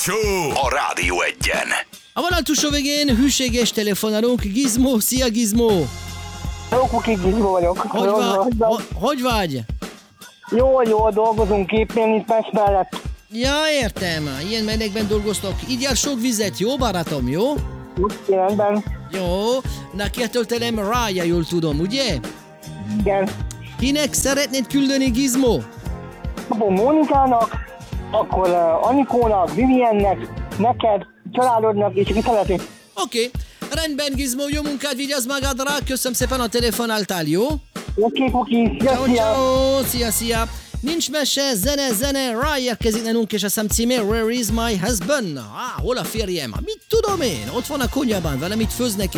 Show a Rádió Egyen. A vonal túlsó végén hűséges telefonálónk Gizmo. Szia Gizmo! Jó, Kuki, Gizmo vagyok. Hogy vagy? Jól, dolgozunk éppen itt Pest mellett. Ja, értem. Ilyen menekben dolgoztok. Igyál sok vizet, jó barátom, jó? Rendben. Jó. Na, kietöltelem Raya, jól tudom, ugye? Igen. Kinek szeretnéd küldeni, Gizmo? Akkor Mónikának, akkor Anikónak, Viviennek, neked, családodnak és ki szereti. Oké. Rendben, Gizmo, jó munkát, vigyázz magadra. Köszönöm szépen, a telefonáltál, jó? Oké, Kuki, Ciao, szia. Nincs mese, zene, Raya érkezik nálunk, és a szám címe Where is my husband? Hol a férjem? Mit tudom én? Ott van a konyhában, vele mit főz nekem?